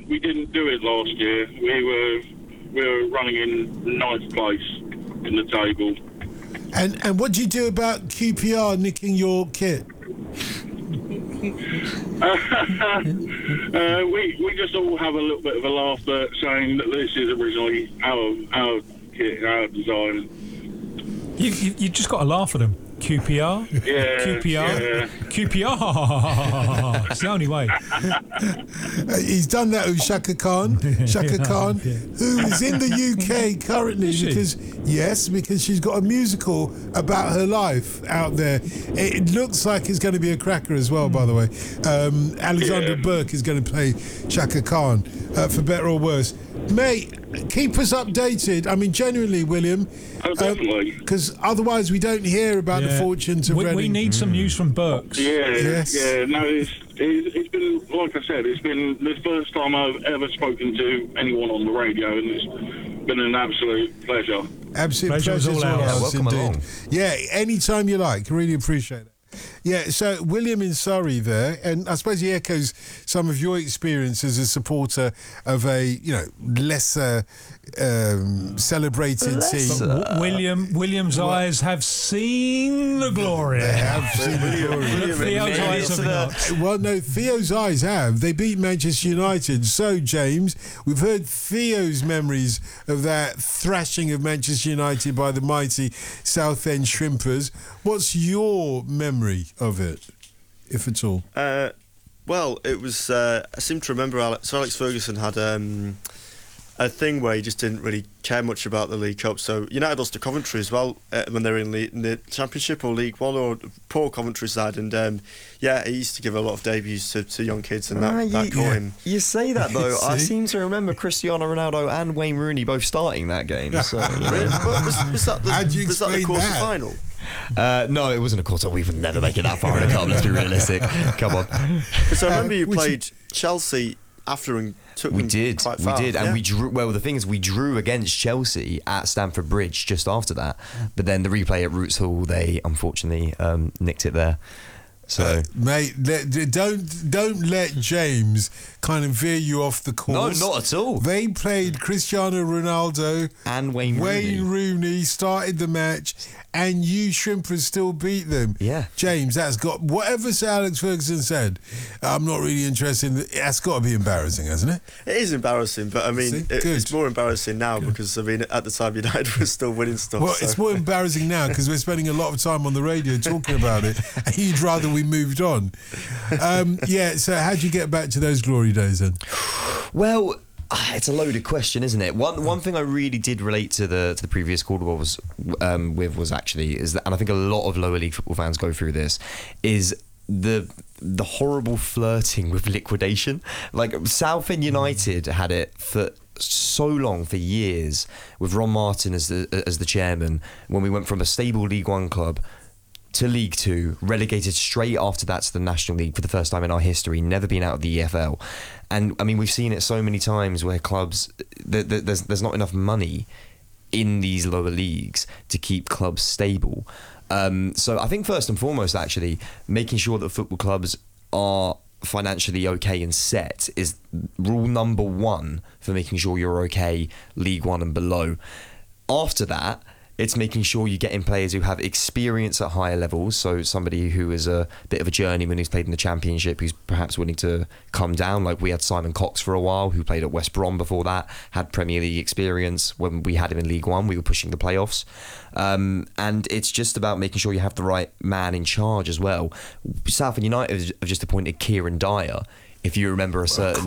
we didn't do it last year. We were running in ninth place in the table. And what do you do about QPR nicking your kit? We just all have a little bit of a laugh at saying that this is originally our kit, our design. You just got to laugh at them. QPR? Yeah. QPR? Yeah. QPR! It's the only way. He's done that with Shaka Khan. Shaka Khan, who is in the UK currently because she's got a musical about her life out there. It looks like it's going to be a cracker as well, by the way. Alexandra Burke is going to play Shaka Khan, for better or worse. Mate, keep us updated. I mean, genuinely, William. Oh, definitely. Because otherwise we don't hear about the fortunes of Reading. We need some news from Burks. Yeah, yes. Yeah. No, it's been, like I said, it's been the first time I've ever spoken to anyone on the radio, and it's been an absolute pleasure. Absolute Pleasure's all ours. ours, Welcome indeed. along. Yeah, anytime you like. Really appreciate it. Yeah, so William in Surrey there, and I suppose he echoes some of your experience as a supporter of a, lesser celebrated team. William's eyes have seen the glory. They have seen the glory. Theo's eyes have not. Well, no, Theo's eyes have. They beat Manchester United. So, James, we've heard Theo's memories of that thrashing of Manchester United by the mighty Southend Shrimpers. What's your memory of it, if at all? Well, it was. I seem to remember Alex Ferguson had a thing where he just didn't really care much about the League Cup. So United lost to Coventry as well when they were in the Championship or League One, or poor Coventry side. And he used to give a lot of debuts to young kids, and that caught him. You say that though. I seem to remember Cristiano Ronaldo and Wayne Rooney both starting that game. So, Really? Was that the quarter-final? No, it wasn't a quarter. We would never make it that far in a cup. Let's be realistic. Come on. Because I remember you played Chelsea after and took them quite far. We did, and we drew. Well, the thing is, we drew against Chelsea at Stamford Bridge just after that. But then the replay at Roots Hall, they unfortunately nicked it there. So, mate, don't let James kind of veer you off the course. No, not at all. They played Cristiano Ronaldo and Wayne Rooney started the match, and you Shrimpers still beat them. Yeah, James, that's got whatever Sir Alex Ferguson said. I'm not really interested. That's got to be embarrassing, hasn't it? It is embarrassing, but I mean, it's more embarrassing now because I mean, at the time United was still winning stuff. Well, it's more embarrassing now because we're spending a lot of time on the radio talking about it, and you'd rather we moved on. So how'd you get back to those glory days then? Well, it's a loaded question, isn't it? One thing I really did relate to the previous caller was actually that, and I think a lot of lower league football fans go through this, is the horrible flirting with liquidation. Like Southend United had it for so long, for years, with Ron Martin as the chairman, when we went from a stable League One club to League Two, relegated straight after that to the National League for the first time in our history, never been out of the EFL. And I mean, we've seen it so many times where clubs, there's not enough money in these lower leagues to keep clubs stable. So I think first and foremost, actually, making sure that football clubs are financially okay and set is rule number one for making sure you're okay League One and below. After that, it's making sure you get in players who have experience at higher levels, so somebody who is a bit of a journeyman who's played in the Championship, who's perhaps willing to come down. Like we had Simon Cox for a while, who played at West Brom before that, had Premier League experience. When we had him in League One, we were pushing the playoffs. And it's just about making sure you have the right man in charge as well. Southend United have just appointed Kieran Dyer. If you remember a certain,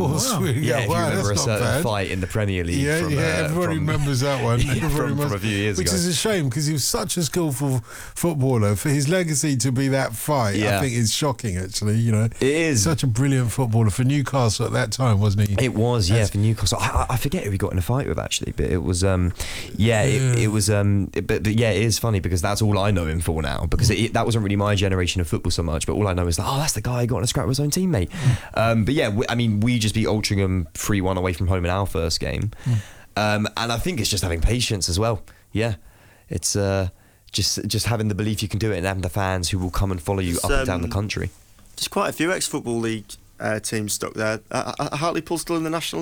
fight in the Premier League, everybody remembers that one. From a few years ago, which is a shame because he was such a skillful footballer. For his legacy to be that fight, I think is shocking. Actually, it is such a brilliant footballer for Newcastle at that time, wasn't he? It was, for Newcastle. I forget who he got in a fight with actually, but it was, it was, but it is funny because that's all I know him for now. Because that wasn't really my generation of football so much, but all I know is that's the guy who got in a scrap with his own teammate. But yeah, we just beat Altrincham 3-1 away from home in our first game. And I think it's just having patience as well. Yeah, it's just having the belief you can do it and having the fans who will come and follow you up and down the country. There's quite a few ex-Football League teams stuck there. Hartlepool still in the National